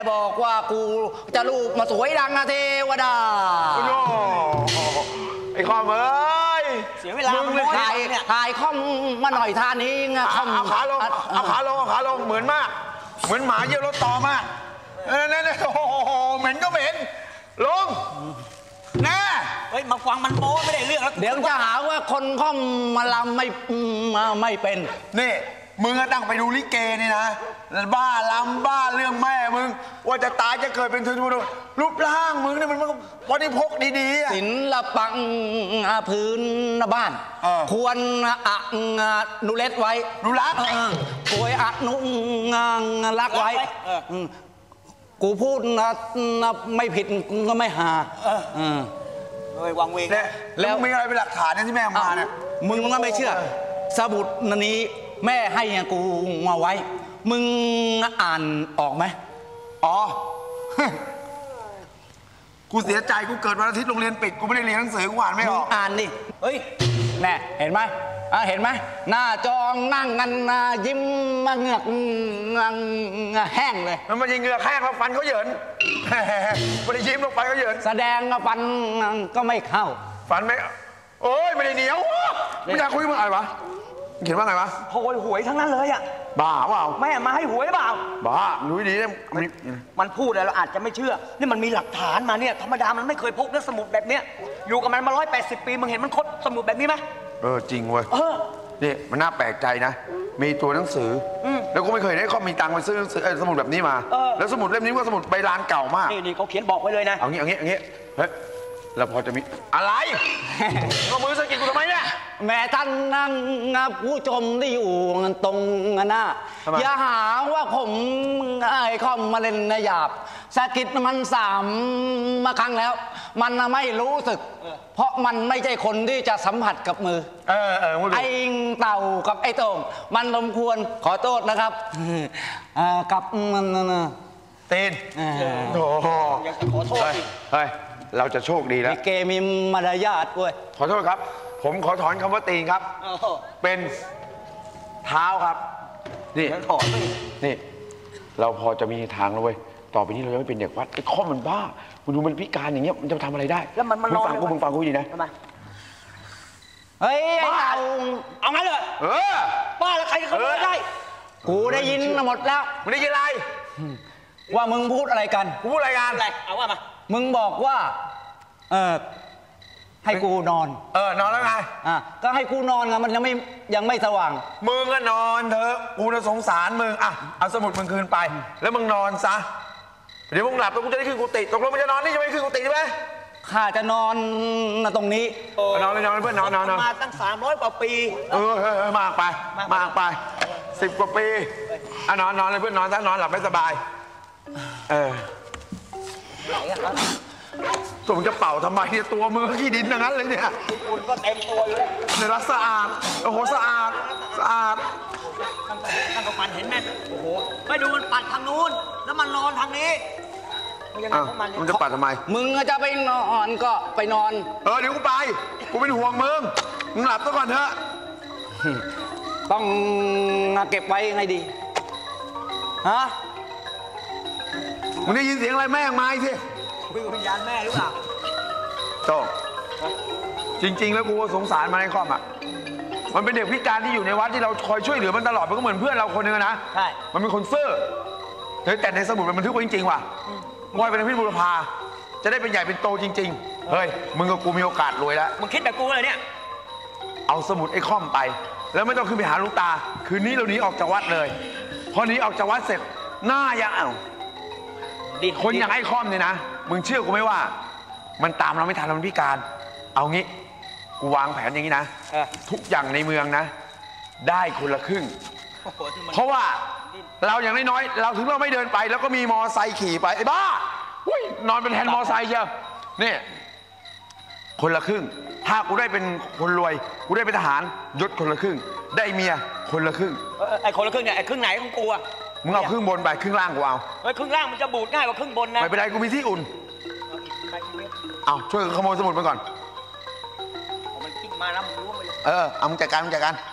บอกว่ากูจะลูกมาสวยดังนะเทวดาโอ้ไอ้ข้อมเอ้ยเสียเวลามึงถ่ายข้อมมาหน่อยท่านี้ไงข้อมเอาขาลงเอาขาลงเอาขาลงเหมือนมากเหมือนหมาเยี่ยวรถต่อมากนั่นโอ้โหเหม็นก็เหม็นลงแน่เฮ้ยมาฟังมันโม้ไม่ได้เรื่องแล้วเดี๋ยวจะหาว่าคนข้อมมาลำไม่เป็นนี่มึงก็ตั้งไปดูลิเกนี่นะบ้าลำบ้าเรื่องแม่มึงว่าจะตายจะเกิดเป็นทุนรูปร่างมึงนี่มันวันนี้พกดีๆศิลปังพื้นบ้านควรนุเล็ดไว้นุรักควรนุรักไว้กูพูดนะไม่ผิดก็ไม่หาวังเวงแล้วมีอะไรเป็นหลักฐานที่แม่มาเนี่ยมึงก็ไม่เชื่อสมุดนี้แม่ให้กูมาไว้มึงอ่านออกไหมอ๋อกูเสียใจกูเกิดวันอาทิตย์โรงเรียนปิดกูไม่ได้เรียนหนังสือกูอ่านไม่ออกอ่านดิเฮ้ยแน่เห็นไหมเห็นไหมหน้าจองนั่งกันยิ้มมาเหงือกแห้งเลยมันยังเหงือกแห้งแล้วฟันเขาเหยินไม่ได้ยิ้มลงฟันเขาเหยินแสดงฟันก็ไม่เข้าฟันไม่โอ้ยไม่ได้เหนียวไม่อยากคุยมึงอะไรวะเขียนว่าไงวะโอยหวยทั้งนั้นเลยอ่ะบ้าเปล่าแม่มาให้หวยเปล่าบ้าหนูดีเนี่ยมันพูดแล้วเราอาจจะไม่เชื่อนี่มันมีหลักฐานมาเนี่ยธรรมดามันไม่เคยพกเรื่องสมุดแบบเนี้ยอยู่กับมันมา180 ปีมึงเห็นมันคดสมุดแบบนี้ไหมจริงเว้ยนี่มันน่าแปลกใจนะมีตัวหนังสือแล้วก็ไม่เคยได้เขามีตังค์ไปซื้อสมุดแบบนี้มาแล้วสมุดเล่มนี้ก็สมุดใบลานเก่ามากนี่เขาเขียนบอกไว้เลยนะเอางี้เฮ้ยเราพอจะมีอะไรก็มือสะกิดกูทำไมเนี่ยแม่ท่านนั่งผู้ชมที่อยู่ตรงหน้าอย่าหาว่าผมไอ้คอมมาเล่นหยาบสะกิดมัน3 ครั้งแล้วมันไม่รู้สึกเพราะมันไม่ใช่คนที่จะสัมผัสกับมือไอ้เต่ากับไอ้โต่งมันสมควรขอโทษนะครับกับมันตีนโอ้ยังขอโทษเฮ้ยเราจะโชคดีแล้วเกมีมารยาทด้วยขอโทษครับผมขอถอนคำว่าตีนครับเป็นเท้าครับนี่นี่เราพอจะมีทางแล้วเว้ยต่อไปนี้เราจะไม่เป็นเด็กวัดไอ้ข้อมันบ้าคุณดูมันพิการอย่างเงี้ยมันจะทำอะไรได้แล้วมันมึงฟังกูดีนะเฮ้ยเอางั้นเลยบ้าแล้วใครเขาได้กูได้ยินหมดแล้วมึงได้ยินอะไรว่ามึงพูดอะไรกันกูพูดอะไรกันเอาว่ามามึงบอกว่าให้กูนอนนอนแล้วไงก็ให้กูนอนไงมันยังไม่สว่างมึงก็นอนเถอะกูจะสงสารมึงเอาสมุดมึงคืนไปแล้วมึงนอนซะเดี๋ยวมึงหลับแล้วกูจะได้ขึ้นกุฏิตกลงมึงจะนอนนี่จะไม่ขึ้นกุฏิใช่ไหมข้าจะนอนตรงนี้นอนเลยเพื่อนนอนมาตั้ง300 กว่าปีมากไป10 กว่าปีนอนเลยเพื่อนนอนถ้านอนหลับไม่สบายตัวมึงจะเป่าทำไมเนี่ยตัวมึงขี้ดินอย่างนั้นเลยเนี่ยคุณก็เต็มตัวอยู่แล้วในรักสะอาดโอ้โหสะอาดท่านก็ปั่นเห็นไหมโอ้โหไปดูมันปั่นทางนู้นแล้วมันนอนทางนี้มึงจะปัดทำไมมึงจะไปนอนก็ไปนอนเดี๋ยวกูไปกูเป็นห่วงมึงหลับซะก่อนเถอะต้องเก็บไว้ไงดีฮะมึงได้ยินเสียงอะไรแม่งมาอีกทีวิญญาณแม่หรือเปล่าโตจริงๆแล้วกูสงสารมันในครอบมันเป็นเด็กพิการที่อยู่ในวัดที่เราคอยช่วยเหลือมันตลอดมันก็เหมือนเพื่อนเราคนนึงนะใช่มันเป็นคนซื่อแต่ในสมุดมันบันทึกไว้จริงๆว่ะว่าเป็นพิบูรพาจะได้เป็นใหญ่เป็นโตจริงๆเฮ้ยมึงกับกูมีโอกาสรวยแล้วมึงคิดแบบกูเลยเนี่ยเอาสมุดไอ้ค่อมไปแล้วไม่ต้องขึ้นไปหาลูกตาคืนนี้เราหนีออกจากวัดเลยพอหนีออกจากวัดเสร็จหน้าอย่างคนอย่างไอ้ค่อมเนี่ยนะมึงเชื่อกูไหมว่ามันตามเราไม่ทันเรามันพิการเอางี้กูวางแผนอย่างนี้นะทุกอย่างในเมืองนะได้คนละครึ่งเพราะว่าเราอย่างน้อยๆเราถึงเราไม่เดินไปแล้วก็มีมอไซค์ขี่ไปไอ้บ้านอนเป็นแทนมอไซค์เชียวนี่คนละครึ่งถ้ากูได้เป็นคนรวยกูได้เป็นทหารยศคนละครึ่งได้เมียคนละครึ่งไอ้คนละครึ่งเนี่ยไอ้ครึ่งไหนของกูอะมึงเอาครึ่งบนไปครึ่งล่างกูเอาครึ่งล่างมันจะบูดง่ายกว่าครึ่งบนนะไม่เป็นไรกูมีที่อุ่นเอาช่วยขโมยสมุดมาก่อนมันกิ้งมาแล้วมึงรู้ไหมเอามึงจัดการ